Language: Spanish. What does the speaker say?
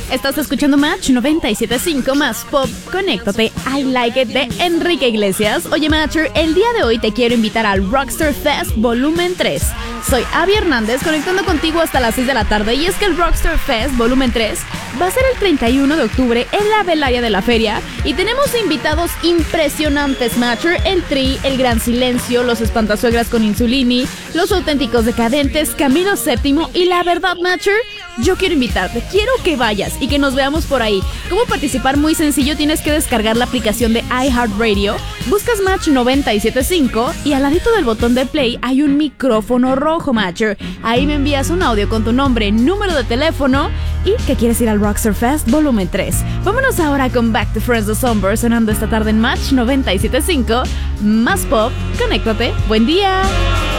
Estás escuchando Match 97.5 más Pop. Conéctate, I Like It de Enrique Iglesias. Oye, Matcher, el día de hoy te quiero invitar al Rockstar Fest Volumen 3. Soy Abby Hernández, conectando contigo hasta las 6 de la tarde. Y es que el Rockstar Fest Volumen 3 va a ser el 31 de octubre en la velaria de la feria. Y tenemos invitados impresionantes, Matcher. El Tri, El Gran Silencio, Los Espantasuegras con Insulini, Los Auténticos Decadentes, Camilo VII. Y la verdad, Matcher, yo quiero invitarte, quiero que vayas y que nos veamos por ahí. ¿Cómo participar? Muy sencillo, tienes que descargar la aplicación de iHeartRadio, buscas Match 97.5 y al ladito del botón de play hay un micrófono rojo, Matcher. Ahí me envías un audio con tu nombre, número de teléfono y que quieres ir al Rockstar Fest Volumen 3. Vámonos ahora con Back to Friends the Somber sonando esta tarde en Match 97.5 más Pop. Conéctate, buen día.